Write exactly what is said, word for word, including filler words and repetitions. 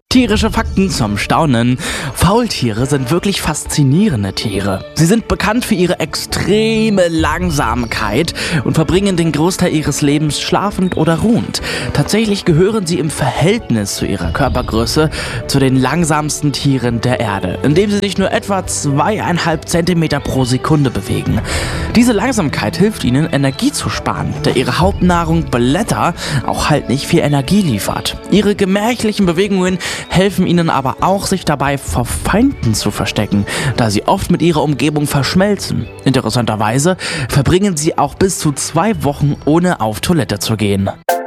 Tierische Fakten zum Staunen. Faultiere sind wirklich faszinierende Tiere. Sie sind bekannt für ihre extreme Langsamkeit und verbringen den Großteil ihres Lebens schlafend oder ruhend. Tatsächlich gehören sie im Verhältnis zu ihrer Körpergröße zu den langsamsten Tieren der Erde, indem sie sich nur etwa zweieinhalb Zentimeter pro Sekunde bewegen. Diese Langsamkeit hilft ihnen, Energie zu sparen, da ihre Hauptnahrung Blätter auch halt nicht viel Energie liefert. Ihre gemächlichen Bewegungen helfen ihnen aber auch, sich dabei vor Feinden zu verstecken, da sie oft mit ihrer Umgebung verschmelzen. Interessanterweise verbringen sie auch bis zu zwei Wochen ohne auf Toilette zu gehen.